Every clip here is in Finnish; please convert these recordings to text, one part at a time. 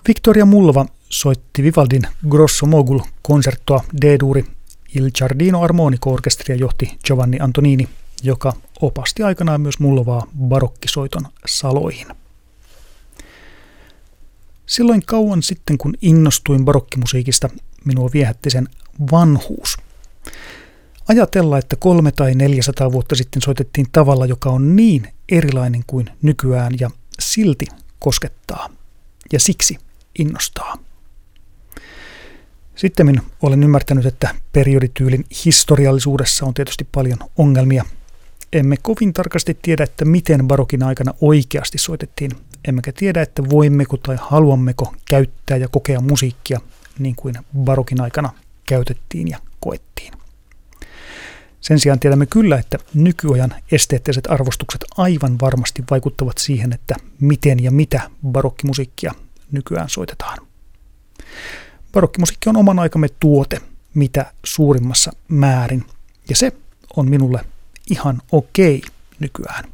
Victoria Mullova soitti Vivaldin Grosso Mogul konserttoa D-duuri Il Giardino Armonico-orkesteria johti Giovanni Antonini, joka opasti aikanaan myös Mullovaa barokkisoiton saloihin. Silloin kauan sitten, kun innostuin barokkimusiikista, minua viehätti sen vanhuus. Ajatella, että 300 tai 400 vuotta sitten soitettiin tavalla, joka on niin erilainen kuin nykyään ja silti koskettaa ja siksi innostaa. Sittemmin olen ymmärtänyt, että periodityylin historiallisuudessa on tietysti paljon ongelmia. Emme kovin tarkasti tiedä, että miten barokin aikana oikeasti soitettiin, emmekä tiedä, että voimmeko tai haluammeko käyttää ja kokea musiikkia niin kuin barokin aikana käytettiin ja koettiin. Sen sijaan tiedämme kyllä, että nykyajan esteettiset arvostukset aivan varmasti vaikuttavat siihen, että miten ja mitä barokkimusiikkia nykyään soitetaan. Barokkimusiikki on oman aikamme tuote, mitä suurimmassa määrin, ja se on minulle ihan okei nykyään.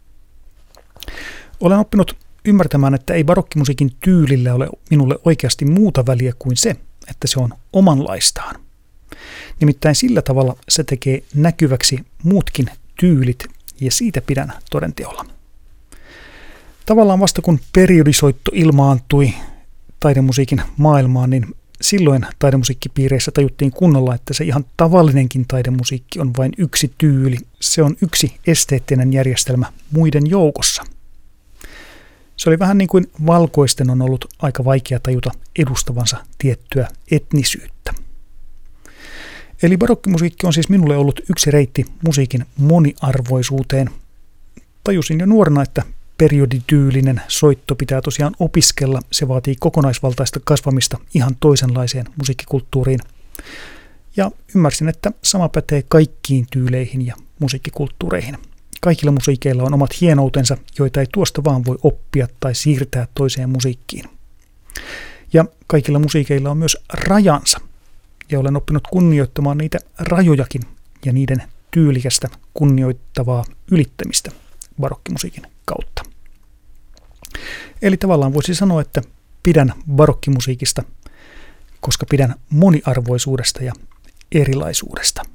Olen oppinut ymmärtämään, että ei barokkimusiikin tyylillä ole minulle oikeasti muuta väliä kuin se, että se on omanlaistaan. Nimittäin sillä tavalla se tekee näkyväksi muutkin tyylit, ja siitä pidän todenteolla. Tavallaan vasta kun periodisoitto ilmaantui taidemusiikin maailmaan, niin silloin taidemusiikkipiireissä tajuttiin kunnolla, että se ihan tavallinenkin taidemusiikki on vain yksi tyyli. Se on yksi esteettinen järjestelmä muiden joukossa. Se oli vähän niin kuin valkoisten on ollut aika vaikea tajuta edustavansa tiettyä etnisyyttä. Eli barokkimusiikki on siis minulle ollut yksi reitti musiikin moniarvoisuuteen. Tajusin jo nuorena, että periodityylinen soitto pitää tosiaan opiskella. Se vaatii kokonaisvaltaista kasvamista ihan toisenlaiseen musiikkikulttuuriin. Ja ymmärsin, että sama pätee kaikkiin tyyleihin ja musiikkikulttuureihin. Kaikilla musiikeilla on omat hienoutensa, joita ei tuosta vaan voi oppia tai siirtää toiseen musiikkiin. Ja kaikilla musiikeilla on myös rajansa. Ja olen oppinut kunnioittamaan niitä rajojakin ja niiden tyylikästä kunnioittavaa ylittämistä barokkimusiikin kautta. Eli tavallaan voisi sanoa, että pidän barokkimusiikista, koska pidän moniarvoisuudesta ja erilaisuudesta.